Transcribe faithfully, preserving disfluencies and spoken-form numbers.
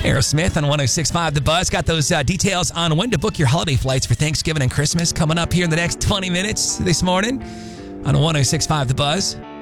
Aerosmith on one oh six point five The Buzz. Got those uh, details on when to book your holiday flights for Thanksgiving and Christmas coming up here in the next twenty minutes this morning on one oh six point five The Buzz.